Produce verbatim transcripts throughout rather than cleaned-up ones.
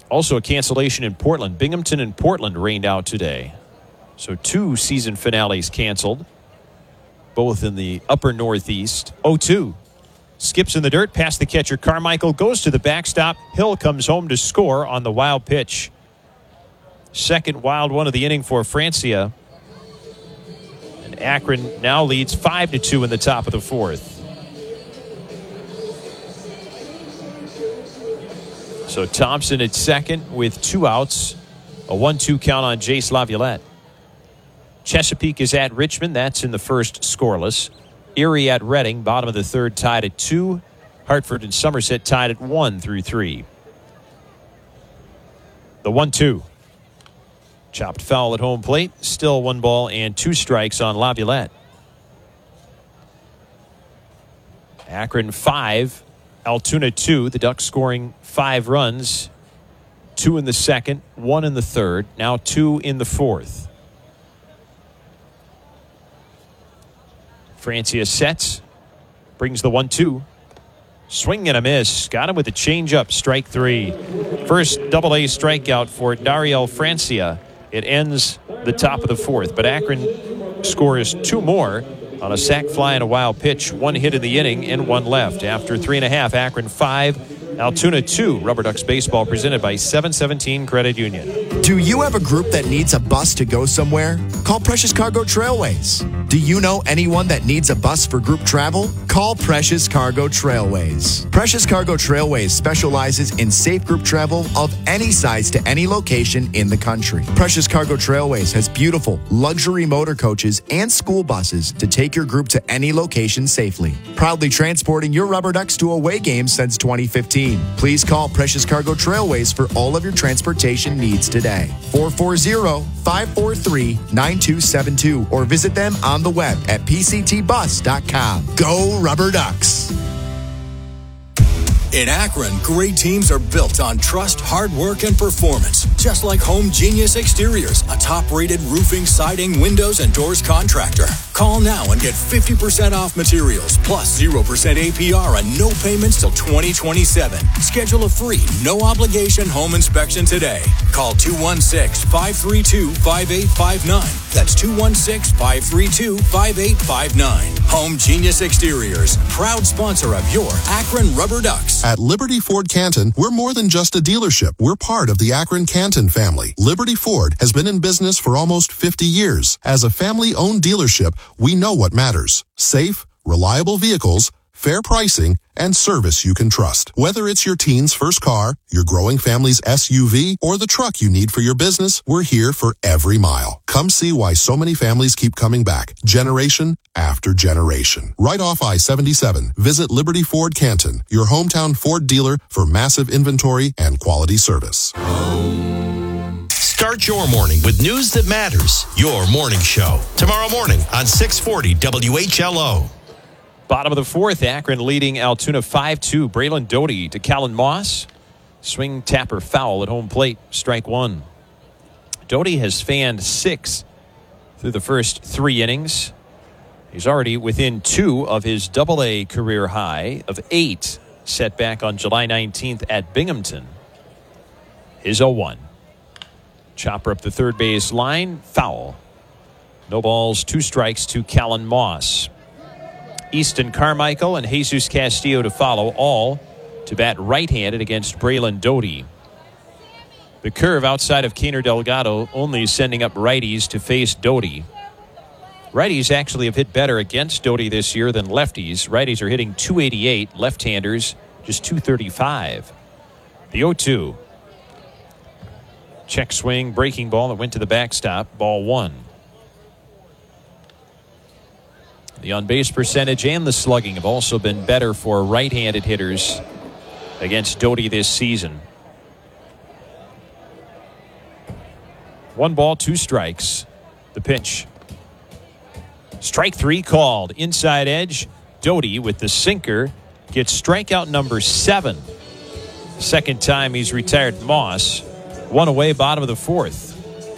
Also a cancellation in Portland. Binghamton and Portland rained out today. So two season finales canceled, both in the upper Northeast. oh two. Skips in the dirt, past the catcher Carmichael, goes to the backstop. Hill comes home to score on the wild pitch. Second wild one of the inning for Francia. And Akron now leads five to two in the top of the fourth. So Thompson at second with two outs. A one two count on Jace Laviolette. Chesapeake is at Richmond. That's in the first, scoreless. Erie at Reading, bottom of the third, tied at two. Hartford and Somerset tied at one through three. The one two. Chopped foul at home plate. Still one ball and two strikes on Laviolette. Akron five. Altoona two. The Ducks scoring five runs. Two in the second, one in the third, now two in the fourth. Francia sets, brings the one two. Swing and a miss. Got him with a changeup, strike three. First double A strikeout for Dariel Francia. It ends the top of the fourth, but Akron scores two more on a sac fly and a wild pitch. One hit in the inning and one left. After three and a half, Akron five, Altoona two. Rubber Ducks baseball presented by seven seventeen Credit Union. Do you have a group that needs a bus to go somewhere? Call Precious Cargo Trailways. Do you know anyone that needs a bus for group travel? Call Precious Cargo Trailways. Precious Cargo Trailways specializes in safe group travel of any size to any location in the country. Precious Cargo Trailways has beautiful luxury motor coaches and school buses to take your group to any location safely. Proudly transporting your Rubber Ducks to away games since twenty fifteen. Please call Precious Cargo Trailways for all of your transportation needs today. four four zero, five four three, nine two seven two or visit them on the web at p c t bus dot com. Go Rubber Ducks! In Akron, great teams are built on trust, hard work, and performance. Just like Home Genius Exteriors, a top-rated roofing, siding, windows, and doors contractor. Call now and get fifty percent off materials, plus zero percent A P R and no payments till twenty twenty-seven. Schedule a free, no-obligation home inspection today. Call two one six, five three two, five eight five nine. That's two one six, five three two, five eight five nine. Home Genius Exteriors, proud sponsor of your Akron Rubber Ducks. At Liberty Ford Canton, we're more than just a dealership. We're part of the Akron Canton family. Liberty Ford has been in business for almost fifty years. As a family-owned dealership, we know what matters. Safe, reliable vehicles, fair pricing, and service you can trust. Whether it's your teen's first car, your growing family's S U V, or the truck you need for your business, we're here for every mile. Come see why so many families keep coming back, generation after generation. Right off I seventy-seven, visit Liberty Ford Canton, your hometown Ford dealer for massive inventory and quality service. Start your morning with news that matters. Your morning show. Tomorrow morning on six forty W H L O. Bottom of the fourth, Akron leading Altoona five two. Braylon Doty to Callan Moss. Swing, tapper, foul at home plate. Strike one. Doty has fanned six through the first three innings. He's already within two of his double A career high of eight, set back on July nineteenth at Binghamton. His oh one. Chopper up the third base line. Foul. No balls, two strikes to Callan Moss. Easton Carmichael and Jesus Castillo to follow, all to bat right-handed against Braylon Doty. The curve outside of Kaner Delgado only sending up righties to face Doty. Righties actually have hit better against Doty this year than lefties. Righties are hitting two eighty-eight, left-handers just two thirty-five. The oh two. Check swing, breaking ball that went to the backstop, ball one. The on-base percentage and the slugging have also been better for right-handed hitters against Doty this season. One ball, two strikes. The pitch. Strike three called. Inside edge. Doty with the sinker gets strikeout number seven. Second time he's retired Moss. One away, bottom of the fourth.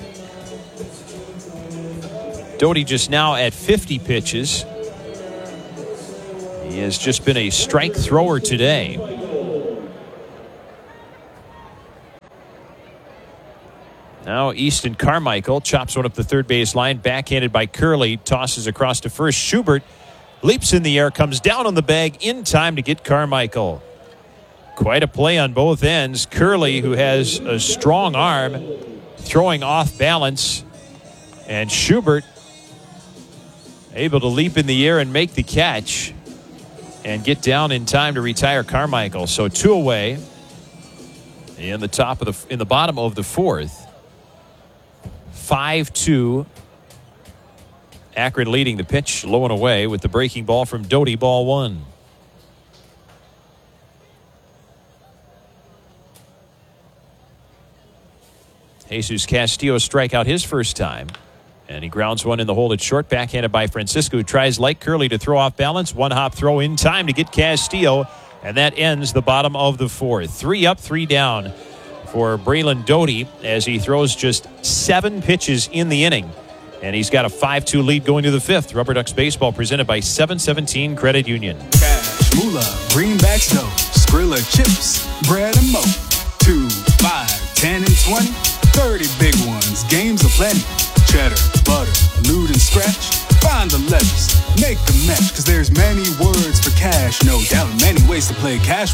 Doty just now at fifty pitches. He has just been a strike thrower today. Now Easton Carmichael chops one up the third base line, backhanded by Curley, tosses across to first. Schubert leaps in the air, comes down on the bag in time to get Carmichael. Quite a play on both ends. Curley, who has a strong arm, throwing off balance, and Schubert able to leap in the air and make the catch and get down in time to retire Carmichael. So two away in the top of the in the bottom of the fourth. five two. Akron leading the pitch, low and away with the breaking ball from Doty, ball one. Jesus Castillo strike out his first time. And he grounds one in the hole at short, backhanded by Francisco, who tries like Curley to throw off balance. One hop throw in time to get Castillo. And that ends the bottom of the fourth. Three up, three down for Braylon Doty as he throws just seven pitches in the inning. And he's got a five two lead going to the fifth. Rubber Ducks baseball presented by seven seventeen Credit Union. Cash, moolah, greenback snow, Skrilla chips, bread and mo. Two, five, ten, and twenty. thirty big ones, games aplenty. Cheddar, butter, lewd and scratch. Find the letters, make a match, cause there's many words for cash. No doubt, many ways to play cash.